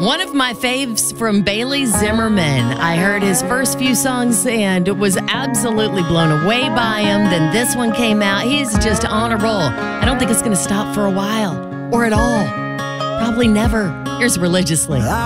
One of my faves from Bailey Zimmerman. I heard his first few songs and was absolutely blown away by him. Then this one came out. He's just on a roll. I don't think it's going to stop for a while or at all. Probably never. Here's Religiously.